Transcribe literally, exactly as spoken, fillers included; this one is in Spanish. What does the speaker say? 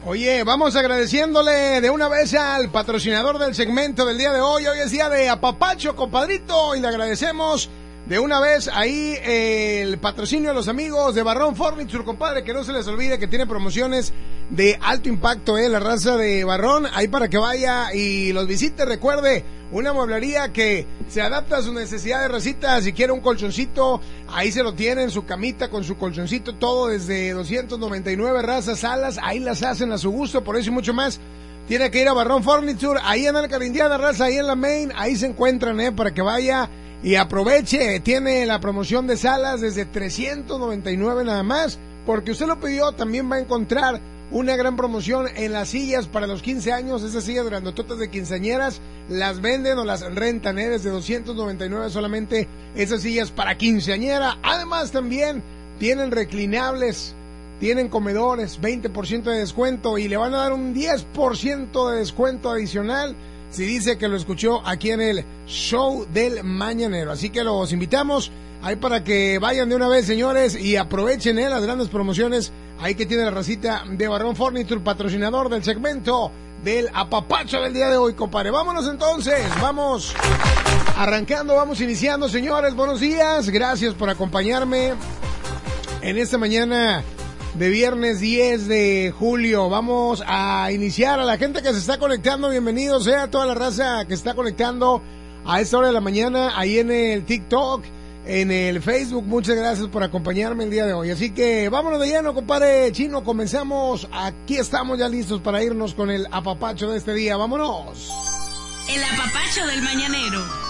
Oye, vamos agradeciéndole de una vez al patrocinador del segmento del día de hoy. Hoy es día de apapacho, compadrito, y le agradecemos de una vez ahí eh, el patrocinio a los amigos de Barrón Furniture, compadre, que no se les olvide que tiene promociones de alto impacto, eh, la raza de Barrón, ahí para que vaya y los visite. Recuerde, una mueblería que se adapta a sus necesidades, racita. Si quiere un colchoncito, ahí se lo tienen, su camita con su colchoncito, todo desde doscientos noventa y nueve razas, salas, ahí las hacen a su gusto, por eso y mucho más. Tiene que ir a Barrón Furniture, ahí en el Carindiana, raza, ahí en la Main, ahí se encuentran, eh, para que vaya y aproveche. Tiene la promoción de salas desde trescientos noventa y nueve nada más, porque usted lo pidió. También va a encontrar una gran promoción en las sillas para los quince años, esas sillas grandototas de quinceañeras, las venden o las rentan, ¿eh? Desde doscientos noventa y nueve solamente esas sillas para quinceañera. Además también tienen reclinables, tienen comedores, veinte por ciento de descuento, y le van a dar un diez por ciento de descuento adicional si dice que lo escuchó aquí en el show del mañanero. Así que los invitamos ahí para que vayan de una vez, señores, y aprovechen eh, las grandes promociones ahí que tiene la racita de Barrón Furniture, patrocinador del segmento del apapacho del día de hoy, compadre. Vámonos entonces, vamos arrancando, vamos iniciando, señores. Buenos días, gracias por acompañarme en esta mañana de viernes diez de julio. Vamos a iniciar. A la gente que se está conectando, bienvenidos sea a toda la raza que está conectando a esta hora de la mañana, ahí en el TikTok, en el Facebook. Muchas gracias por acompañarme el día de hoy. Así que vámonos de lleno, compadre Chino. Comenzamos. Aquí estamos ya listos para irnos con el apapacho de este día. Vámonos. El apapacho del mañanero.